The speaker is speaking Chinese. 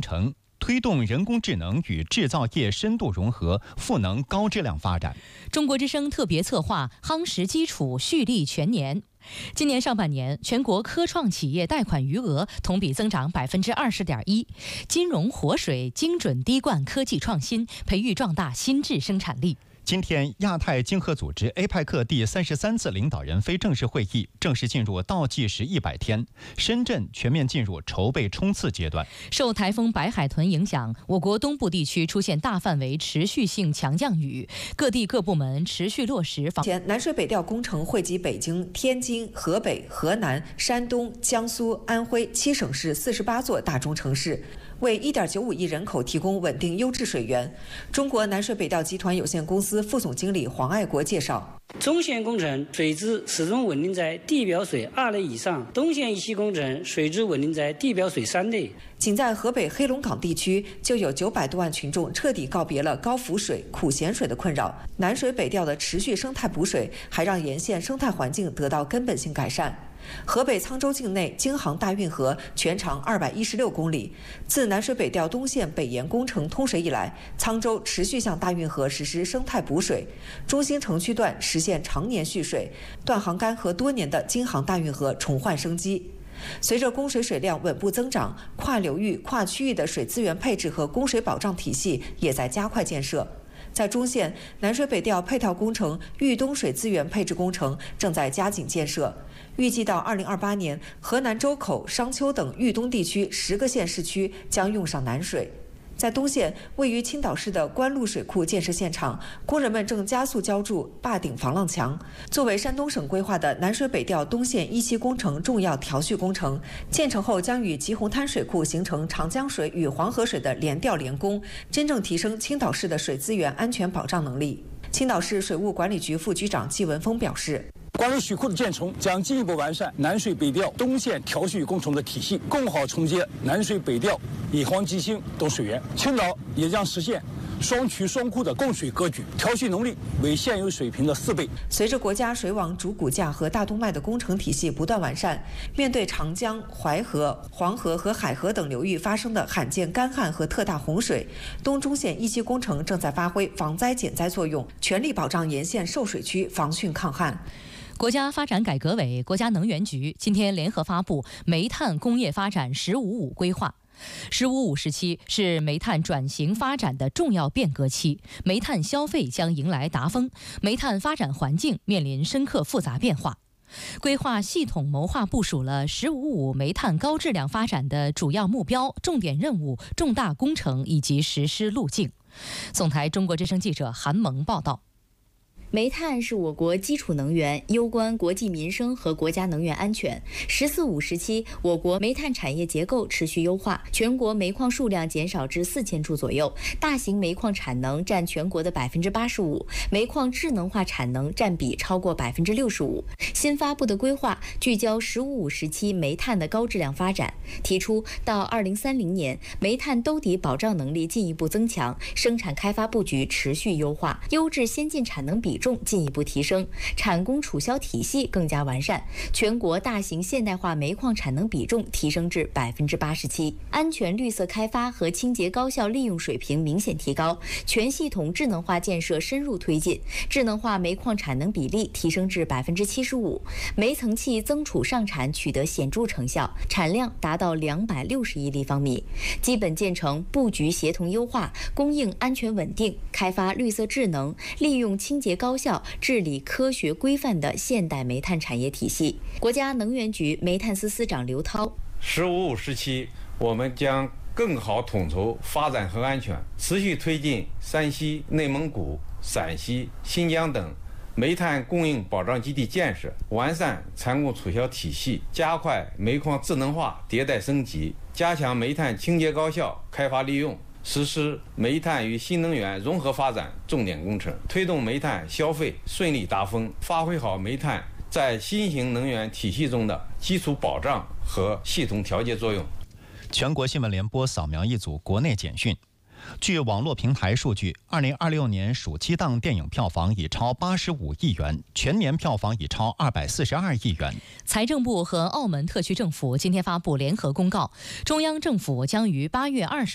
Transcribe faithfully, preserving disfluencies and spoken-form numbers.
程，推动人工智能与制造业深度融合，赋能高质量发展。 中国之声特别策划夯实基础，蓄力全年。今年上半年，全国科创企业贷款余额同比增长百分之二十点一，金融活水、精准滴灌科技创新，培育壮大新质生产力。 今天，亚太经合组织 A P E C 第三十三次领导人非正式会议正式进入倒计时一百天，深圳全面进入筹备冲刺阶段。 受台风白海豚影响，我国东部地区出现大范围持续性强降雨，各地各部门持续落实防。 前南水北调工程惠及北京、天津、河北、河南、山东、江苏、安徽七省市四十八座大中城市，为一点九五亿人口提供稳定优质水源。中国南水北调集团有限公司副总经理黄爱国介绍， 中线工程水质始终稳定在地表水二类以上，东线一期工程水质稳定在地表水三类。 仅在河北黑龙岗地区，就有九百多万群众彻底告别了高浮水、苦咸水的困扰。南水北调的持续生态补水，还让沿线生态环境得到根本性改善。河北沧州境内京杭大运河全长二百一十六公里，自南水北调东线北延工程通水以来，沧州持续向大运河实施生态补水，中心城区段实现常年蓄水，断航干涸多年的京杭大运河重焕生机。随着供水水量稳步增长，跨流域、跨区域的水资源配置和供水保障体系也在加快建设。在中线，南水北调配套工程豫东水资源配置工程正在加紧建设，预计到二零二八年，河南周口、商丘等豫东地区十个县市区将用上南水。在东线，位于青岛市的关路水库建设现场，工人们正加速浇筑坝顶防浪墙。作为山东省规划的南水北调东线一期工程重要调蓄工程，建成后将与吉洪滩水库形成长江水与黄河水的联调联供，真正提升青岛市的水资源安全保障能力。青岛市水务管理局副局长季文峰表示， 关路水库的建成将进一步完善南水北调东线调蓄工程的体系，更好承接南水北调、以黄吉兴等水源。青岛也将实现双渠双库的供水格局，调蓄能力为现有水平的四倍。 随着国家水网主骨架和大动脉的工程体系不断完善，面对长江、淮河、黄河和海河等流域发生的罕见干旱和特大洪水，东中线一期工程正在发挥防灾减灾作用，全力保障沿线受水区防汛抗旱。 国家发展改革委、国家能源局今天联合发布煤炭工业发展“十五五”规划。十五五时期是煤炭转型发展的重要变革期，煤炭消费将迎来达峰，煤炭发展环境面临深刻复杂变化。规划系统谋划部署了“十五五”煤炭高质量发展的主要目标、重点任务、重大工程以及实施路径。总台中国之声记者韩萌报道。 煤炭是我国基础能源，攸关国计民生和国家能源安全。“十四五”时期，我国煤炭产业结构持续优化，全国煤矿数量减少至四千处左右，大型煤矿产能占全国的百分之八十五，煤矿智能化产能占比超过百分之六十五。新发布的规划聚焦“十五五”时期煤炭的高质量发展，提出到二零三零年，煤炭兜底保障能力进一步增强，生产开发布局持续优化，优质先进产能比重进一步提升，产供储销体系更加完善，全国大型现代化煤矿产能比重提升至百分之八十七，安全绿色开发和清洁高效利用水平明显提高，全系统智能化建设深入推进，智能化煤矿产能比例提升至百分之七十五，煤层气增储上产取得显著成效，产量达到两百六十亿立方米，基本建成布局协同优化，供应安全稳定，开发绿色智能，利用清洁高效、治理科学规范的现代煤炭产业体系。国家能源局煤炭司司长刘涛， 十五五时期，我们将更好统筹发展和安全，持续推进山西、内蒙古、陕西、新疆等煤炭供应保障基地建设，完善产供储销体系，加快煤矿智能化迭代升级，加强煤炭清洁高效开发利用，实施煤炭与新能源融合发展重点工程，推动煤炭消费顺利达峰，发挥好煤炭在新型能源体系中的基础保障和系统调节作用。 全国新闻联播扫描一组国内简讯。据网络平台数据，二零二六年暑期档电影票房已超八十五亿元，全年票房已超二百四十二亿元。 财政部和澳门特区政府今天发布联合公告，中央政府将于八月二十